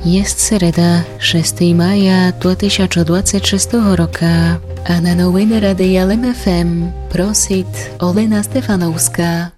Jest sereda, 6 maja 2026 roku, a na nowiny Radia LEM FM prosit Olena Stefanowska.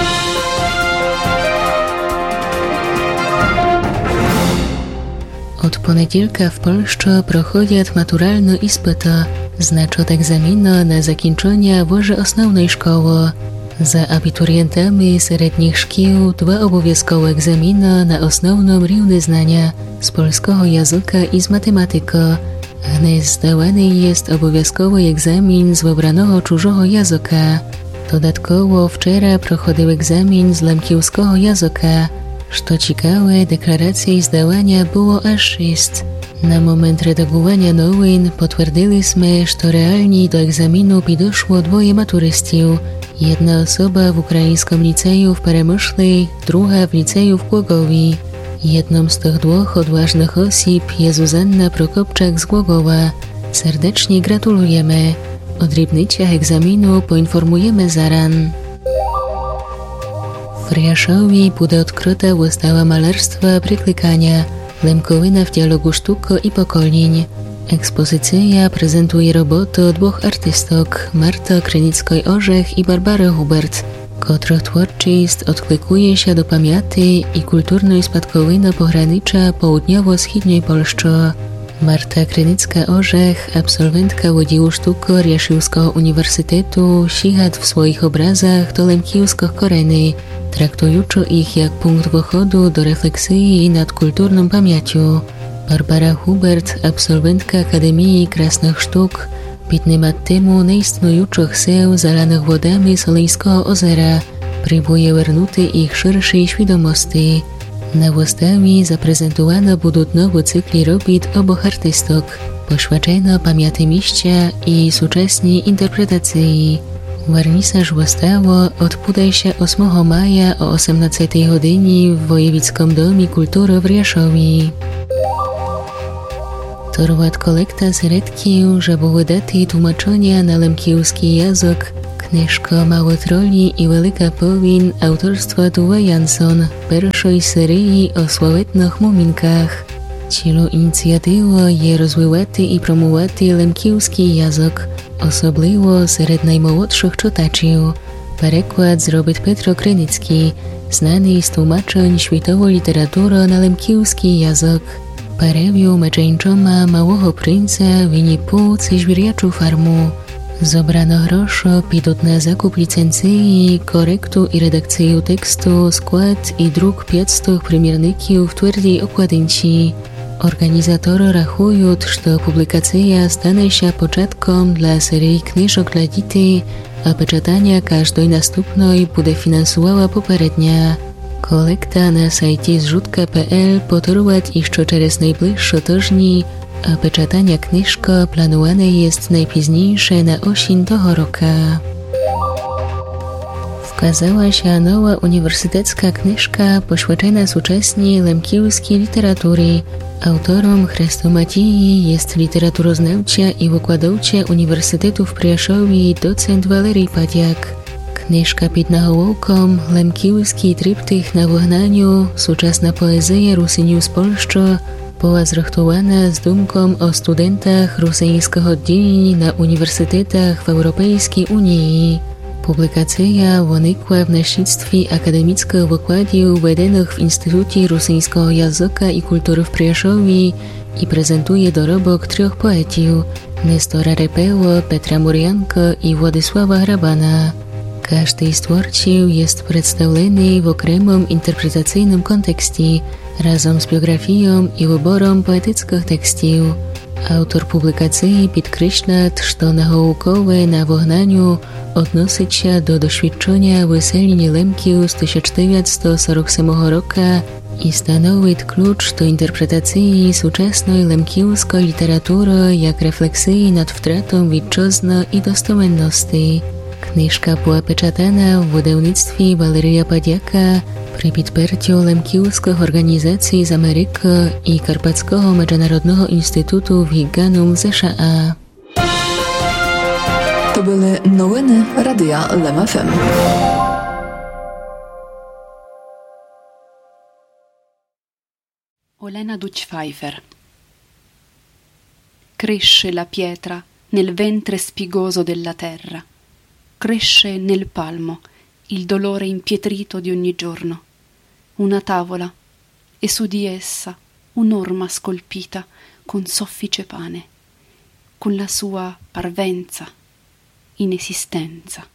Od poniedziałka w Polsce prochodzą maturalne ispity, znaczy egzaminy na zakończenie włoży osnovnej szkoły. Za abiturientami średnich szkół 2 obowiązkowe egzaminy na osnovnym równie znania z polskiego języka i z matematyki. Dnes zdawany jest obowiązkowy egzamin z wybranego cudzego języka. Dodatkowo wczoraj prochodził egzamin z lemkiewskiego języka. Co ciekawe, deklaracji zdawania było aż 6. Na moment redagowania nowin potwierdziliśmy, że realnie do egzaminu doszło 2 maturystów. Jedna osoba w ukraińskim liceju w Peremyśli, druga w liceju w Głogowie. Jedną z tych 2 odważnych osób jest Zuzanna Prokopczak z Głogowa. Serdecznie gratulujemy. O drobnicach egzaminu poinformujemy zaran. W Riaszowie będzie odkryta wystawa malarstwa Pryklikania, Lemkowina w dialogu sztuko i pokoleń. Ekspozycja prezentuje roboty 2 artystok, Marta Krynickiej-Orzech i Barbary Hubert, których twórczość odklikuje się do pamięci i kulturnej spadkowiny pogranicza południowo-wschodniej Polski. Marta Krynicka-Orzech, absolwentka Wydziału Sztuki Riaszyłskiego Uniwersytetu, sięga w swoich obrazach do lemkiewskich korzeni, traktując ich jak punkt wychodu do refleksji nad kulturną pamięcią. Barbara Hubert, absolwentka Akademii Krasnych Sztuk, 15 lat temu neistniejących seł zalanych wodami Solejskiego ozera, próbuje wernąty ich szerszej świadomości. Na wystawie zaprezentowane będą nowe cykli robót obu artystok, poświęcone pamięci mieścia i współczesnej interpretacji. Wernisaż wystawy odbędzie się 8 maja o 18 godzinie w Wojewódzkim Domie Kultury w Riaszowie. Torwat kolekta środków, żeby wydać tłumaczenia na lemkiewski język, książka Małe troli i Wielka powin autorstwa Tuve Jansson, pierwszej serii o sławetnych muminkach. Celem inicjatywy jest rozwijać i promować lemkiewski język, osobliwo wśród najmłodszych czytaczy. Przekład zrobi Petro Krynicki, znany z tłumaczeń światowej literatury na lemkiewski język. Parewiu meczeńczoma Małego Princa Winnie-Pooh ze zwierzaczą farmu. Zobrano grosze pidą na zakup licencji, korektu i redakcję tekstu, skład i druk 500 primierników w twardej okładynci. Organizatorzy rachują, że publikacja stanie się początkiem dla serii książek dla dzieci, a peczatania każdej następnej będzie finansowała poprzednia. Kolekta na sajcie zrzutka.pl potorwać jeszcze przez najbliższe tygodnie, a peczatania książka planowane jest najpóźniejsze na oseń tego roku. Wkazała się nowa uniwersytecka książka poświęcona współczesnej lemkiewskiej literatury. Autorem chrestomatii jest literaturoznawca i wykładowca Uniwersytetu w Riaszowie docent Walerii Padiak. Książka pod nawołkiem Lemkiewski tryptych na wygnaniu, współczesna poezja Rusyniów z Polski, była zrechtowana z dumką o studentach rosyjskich oddzieleń na uniwersytetach w Europejskiej Unii. Publikacja wynikła w następstwie akademickiych wykładów wedenych w Instytucie Rosyjskiego Języka i Kultury w Riaszowie i prezentuje dorobek 3 poetów: Nestora Repeła, Petra Murianka i Władysława Hrabana. Każdy z twórców jest przedstawiony w okremnym interpretacyjnym kontekście, razem z biografią i wyborem poetyckich tekstów. Autor publikacji podkreśla, że naukowe na wygnaniu odnosi się do doświadczenia wyselenia Lemków z 1947 roku i stanowi klucz do interpretacji współczesnej lemkiewskiej literatury jak refleksji nad wtratą ojczyzny i dostosowaności. Książka była peczatana w wydawnictwie Waleria Padiaka przy podparciu lemkiewskich organizacji z Ameryki i Karpackiego Międzynarodowego Instytutu w Higanum z США. To były nowiny Radia LEM FM. Olena Duchpfeifer. Cresce la pietra nel ventre spigoso della terra, cresce nel palmo il dolore impietrito di ogni giorno, una tavola e su di essa un'orma scolpita con soffice pane, con la sua parvenza, inesistenza.